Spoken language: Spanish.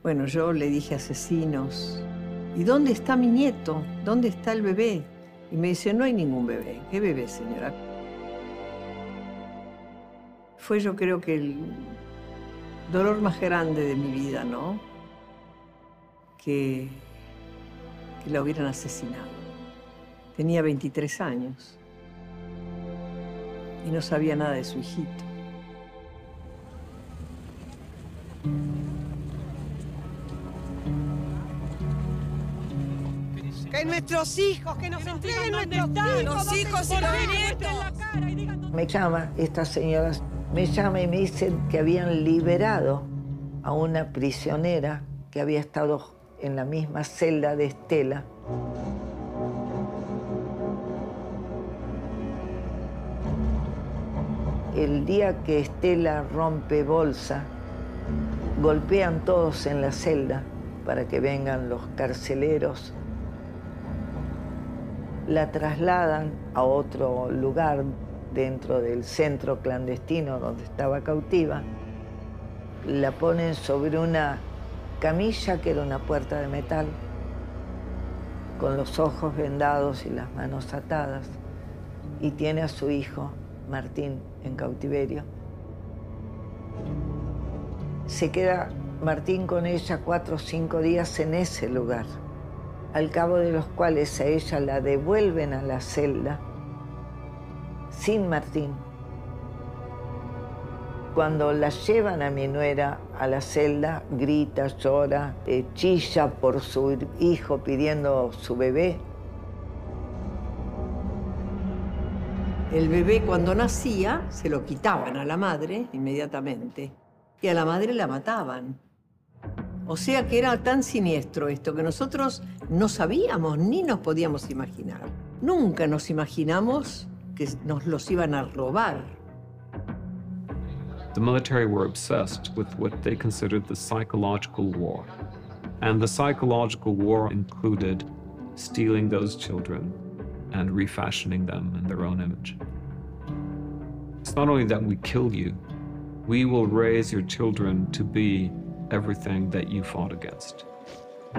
Bueno, yo le dije asesinos. ¿Y dónde está mi nieto? ¿Dónde está el bebé? Y me dice, no hay ningún bebé. ¿Qué bebé, señora? Fue, yo creo que el dolor más grande de mi vida, ¿no? Que la hubieran asesinado. Tenía 23 años y no sabía nada de su hijito. Que nuestros hijos, que nos entreguen nuestros hijos, los hijos y los nietos. Me llama esta señora, me llama y me dice que habían liberado a una prisionera que había estado en la misma celda de Estela. El día que Estela rompe bolsa, golpean todos en la celda para que vengan los carceleros. La trasladan a otro lugar dentro del centro clandestino donde estaba cautiva. La ponen sobre una camilla que era una puerta de metal, con los ojos vendados y las manos atadas, y tiene a su hijo, Martín, en cautiverio. Se queda Martín con ella 4 o 5 días en ese lugar, al cabo de los cuales a ella la devuelven a la celda sin Martín. Cuando la llevan a mi nuera a la celda, grita, llora, chilla por su hijo pidiendo su bebé. El bebé cuando nacía se lo quitaban a la madre inmediatamente y a la madre la mataban. O sea que era tan siniestro esto que nosotros no sabíamos ni nos podíamos imaginar. Nunca nos imaginamos que nos los iban a robar. The military were obsessed with what they considered the psychological war. And the psychological war included stealing those children and refashioning them in their own image. It's not only that we kill you, we will raise your children to be everything that you fought against.